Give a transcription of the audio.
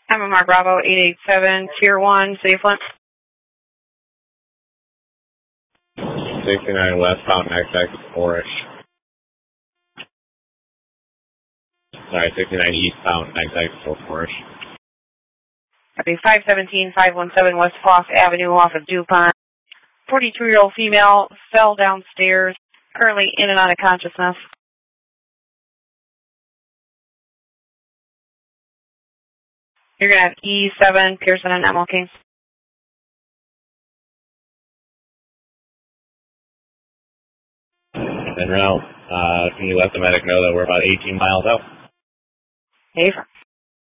MMR Bravo 887, Tier 1, Safeland. 69 westbound, next exit 4-ish. Sorry, 69 eastbound, next exit 4-ish. Copy, 517, 517 West Foss Avenue off of DuPont. 42-year-old female fell downstairs, currently in and out of consciousness. You're going to have E7, Pearson and MLK. En route, can you let the medic know that we're about 18 miles out? Dave.